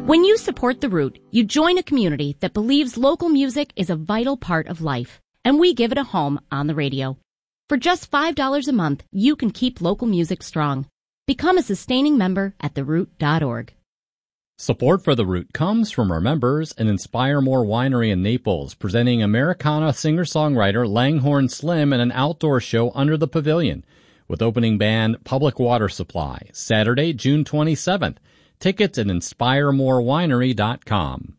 When you support The Root, you join a community that believes local music is a vital part of life, and we give it a home on the radio. For just $5 a month, you can keep local music strong. Become a sustaining member at theroot.org. Support for The Root comes from our members and Inspire More Winery in Naples, presenting Americana singer-songwriter Langhorne Slim in an outdoor show under the pavilion, with opening band Public Water Supply, Saturday, June 27th. Tickets at InspireMoreWinery.com.